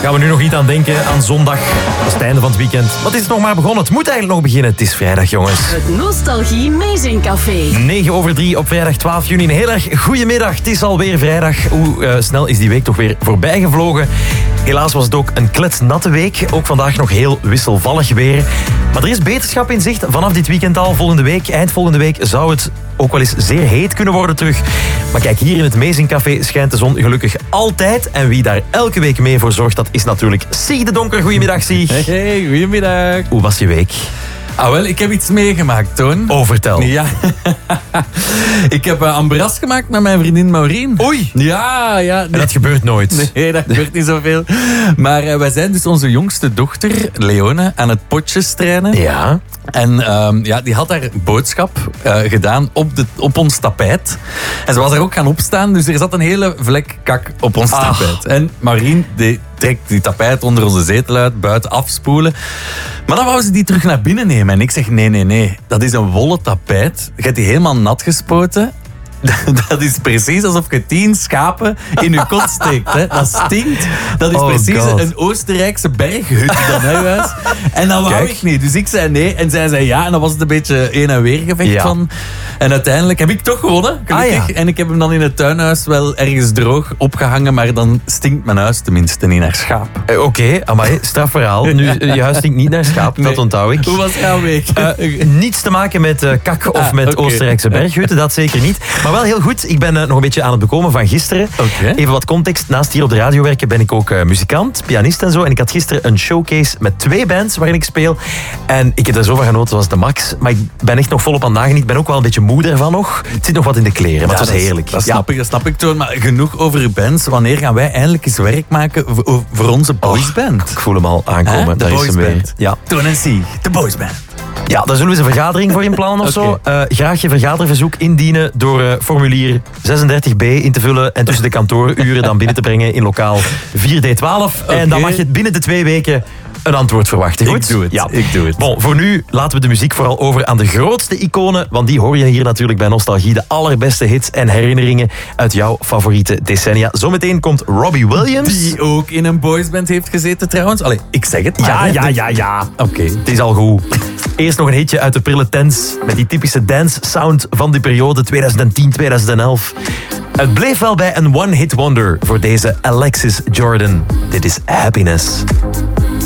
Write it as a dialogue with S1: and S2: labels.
S1: Gaan we nu nog niet aan denken aan zondag. Dat is het einde van het weekend. Maar het is nog maar begonnen. Het moet eigenlijk nog beginnen. Het is vrijdag, jongens.
S2: Het Nostalgie Amazing Café.
S1: 9:03 op vrijdag 12 juni. Een heel erg goedemiddag. Het is alweer vrijdag. Hoe snel is die week toch weer voorbij gevlogen. Helaas was het ook een kletsnatte week. Ook vandaag nog heel wisselvallig weer. Maar er is beterschap in zicht. Vanaf dit weekend al, volgende week, eind volgende week, zou het ook wel eens zeer heet kunnen worden terug. Maar kijk, hier in het Amazing Café schijnt de zon gelukkig altijd. En wie daar elke week mee voor zorgt, dat is natuurlijk Sieg de Donker. Goedemiddag, Sieg.
S3: Hey, goedemiddag.
S1: Hoe was je week?
S3: Ah, wel, ik heb iets meegemaakt, Toon.
S1: Oh, vertel.
S3: Ja. Ik heb ambras gemaakt met mijn vriendin Maureen.
S1: Oei.
S3: Ja.
S1: En dat gebeurt nooit.
S3: Nee, dat gebeurt niet zoveel. Maar wij zijn dus onze jongste dochter, Leone, aan het potjes trainen.
S1: Ja.
S3: En die had haar boodschap gedaan op ons tapijt. En ze was daar ook gaan opstaan, dus er zat een hele vlek kak op ons tapijt. En Maureen trekt die tapijt onder onze zetel uit, buiten afspoelen. Maar dan wou ze die terug naar binnen nemen. En ik zeg, nee, dat is een wollen tapijt. Je hebt die helemaal nat gespoten. Dat is precies alsof je 10 schapen in je kot steekt. Hè. Dat stinkt. Dat is precies een Oostenrijkse berghut dan, hè, huis. En dat wou ik niet. Dus ik zei nee en zij zei ja. En dan was het een beetje heen en weer gevecht van. En uiteindelijk heb ik toch gewonnen, gelukkig. En ik heb hem dan in het tuinhuis wel ergens droog opgehangen. Maar dan stinkt mijn huis tenminste niet naar schaap.
S1: Oké, amai, strafverhaal. Nu, je huis stinkt niet naar schaap, dat onthoud ik.
S3: Hoe was jouw week?
S1: Niets te maken met kak of met Oostenrijkse berghutten, dat zeker niet. Maar wel heel goed. Ik ben nog een beetje aan het bekomen van gisteren. Even wat context. Naast hier op de radio werken ben ik ook muzikant, pianist en zo. En ik had gisteren een showcase met 2 bands waarin ik speel. En ik heb er zo van genoten, zoals de max. Maar ik ben echt nog volop aan het nagenieten. Ik ben ook wel een beetje moe ervan nog. Het zit nog wat in de kleren, maar het was heerlijk.
S3: Dat snap ik, Toon. Maar genoeg over bands. Wanneer gaan wij eindelijk eens werk maken voor onze boysband?
S1: Ik voel hem al aankomen.
S3: De boysband.
S1: Ja.
S3: Toon en Sieg, de boysband.
S1: Ja, daar zullen we eens een vergadering voor inplannen of zo. Graag je vergaderverzoek indienen door formulier 36b in te vullen en tussen de kantooruren dan binnen te brengen in lokaal 4D12. En dan mag je binnen de 2 weken een antwoord verwachten. Goed?
S3: Ik doe het.
S1: Bon, voor nu laten we de muziek vooral over aan de grootste iconen, want die hoor je hier natuurlijk bij Nostalgie. De allerbeste hits en herinneringen uit jouw favoriete decennia. Zometeen komt Robbie Williams.
S3: Die ook in een boysband heeft gezeten trouwens. Allee, ik zeg het maar.
S1: Ja.
S3: Oké.
S1: Het is al goed. Eerst nog een hitje uit de prille tents met die typische dance sound van die periode 2010-2011. Het bleef wel bij een one-hit wonder voor deze Alexis Jordan. Dit is Happiness.